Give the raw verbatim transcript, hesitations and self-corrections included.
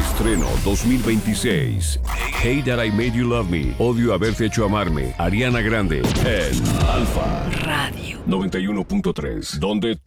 Estreno dos mil veintiséis. Hate That I Made You Love Me. Odio haberte hecho amarme. Ariana Grande en Alfa Radio noventa y uno punto tres. Donde